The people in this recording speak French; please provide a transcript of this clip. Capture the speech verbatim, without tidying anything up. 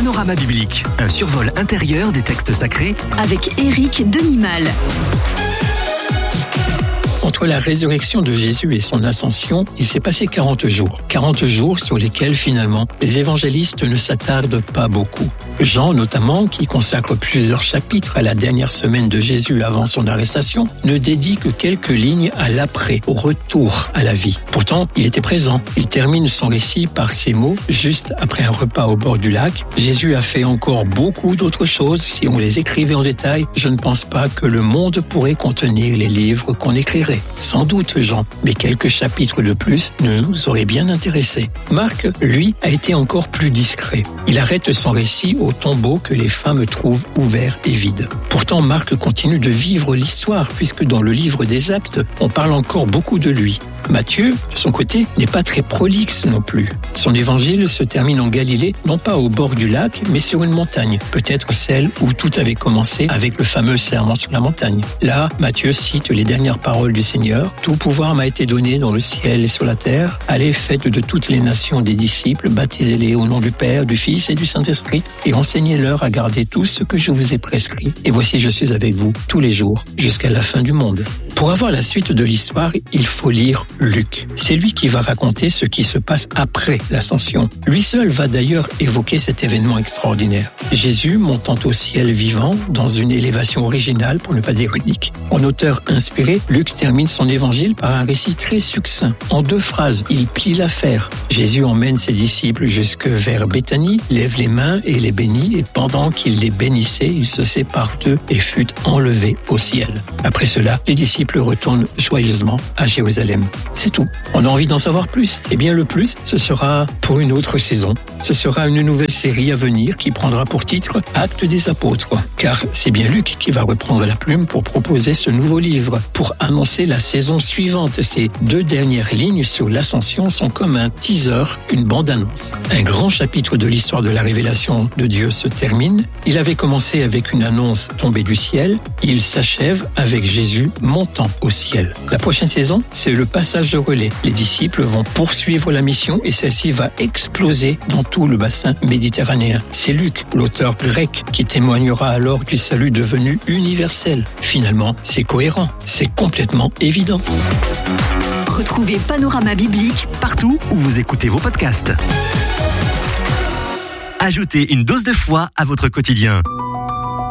Panorama biblique, un survol intérieur des textes sacrés avec Éric Denimal. Entre la résurrection de Jésus et son ascension, il s'est passé quarante jours. quarante jours sur lesquels, finalement, les évangélistes ne s'attardent pas beaucoup. Jean, notamment, qui consacre plusieurs chapitres à la dernière semaine de Jésus avant son arrestation, ne dédie que quelques lignes à l'après, au retour à la vie. Pourtant, il était présent. Il termine son récit par ces mots, juste après un repas au bord du lac. Jésus a fait encore beaucoup d'autres choses. Si on les écrivait en détail, je ne pense pas que le monde pourrait contenir les livres qu'on écrirait. Sans doute, Jean, mais quelques chapitres de plus nous auraient bien intéressés. Marc, lui, a été encore plus discret. Il arrête son récit au tombeau que les femmes trouvent ouvert et vide. Pourtant, Marc continue de vivre l'histoire, puisque dans le livre des Actes, on parle encore beaucoup de lui. Matthieu, de son côté, n'est pas très prolixe non plus. Son évangile se termine en Galilée, non pas au bord du lac, mais sur une montagne, peut-être celle où tout avait commencé avec le fameux sermon sur la montagne. Là, Matthieu cite les dernières paroles du Seigneur. « Tout pouvoir m'a été donné dans le ciel et sur la terre. Allez, faites de toutes les nations des disciples, baptisez-les au nom du Père, du Fils et du Saint-Esprit, et enseignez-leur à garder tout ce que je vous ai prescrit. Et voici, je suis avec vous tous les jours, jusqu'à la fin du monde. » Pour avoir la suite de l'histoire, il faut lire Luc. C'est lui qui va raconter ce qui se passe après l'ascension. Lui seul va d'ailleurs évoquer cet événement extraordinaire. Jésus montant au ciel vivant, dans une élévation originale, pour ne pas dire unique. En auteur inspiré, Luc termine son évangile par un récit très succinct. En deux phrases, il plie l'affaire. Jésus emmène ses disciples jusque vers Béthanie, lève les mains et les bénit, et pendant qu'il les bénissait, il se sépare d'eux et fut enlevé au ciel. Après cela, les disciples retournent joyeusement à Jérusalem. C'est tout. On a envie d'en savoir plus. Eh bien, le plus, ce sera pour une autre saison. Ce sera une nouvelle série à venir qui prendra pour titre Actes des Apôtres. Car c'est bien Luc qui va reprendre la plume pour proposer ce nouveau livre, pour annoncer la saison suivante. Ces deux dernières lignes sur l'ascension sont comme un teaser, une bande-annonce. Un grand chapitre de l'histoire de la révélation de Dieu se termine. Il avait commencé avec une annonce tombée du ciel. Il s'achève avec Jésus montant au ciel. La prochaine saison, c'est le passage de relais. Les disciples vont poursuivre la mission et celle-ci va exploser dans tout le bassin méditerranéen. C'est Luc, l'auteur grec, qui témoignera alors du salut devenu universel. Finalement, c'est cohérent, c'est complètement évident. Retrouvez Panorama biblique partout où vous écoutez vos podcasts. Ajoutez une dose de foi à votre quotidien.